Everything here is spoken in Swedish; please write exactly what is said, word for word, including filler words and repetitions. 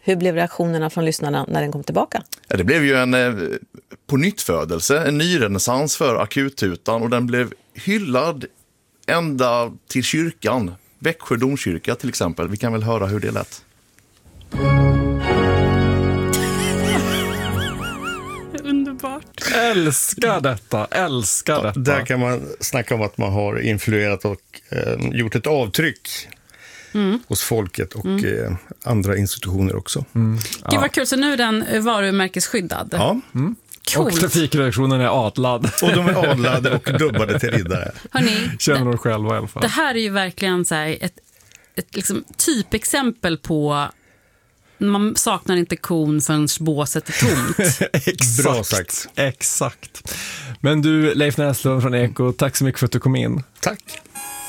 Hur blev reaktionerna från lyssnarna när den kom tillbaka? Ja, det blev ju en eh, på nyttfödelse, en ny renässans för akuttutan, och den blev hyllad ända till kyrkan. Växjö domkyrka till exempel. Vi kan väl höra hur det lät. Underbart. Älskar detta, älskar detta. Där kan man snacka om att man har influerat och eh, gjort ett avtryck mm. hos folket och mm. eh, andra institutioner också. Mm. Ja. Gud vad kul, så nu är den varumärkesskyddad. Ja. Mm. Och trafikredaktionen är adlad. Och de är adlade och dubbade till riddare. Hörrni, känner de själva i alla fall. Det här är ju verkligen så här ett, ett liksom typexempel på man saknar inte kon förrän båset är tomt. Exakt. Bra sagt. Exakt. Men du, Leif Näslund från Eko, tack så mycket för att du kom in. Tack.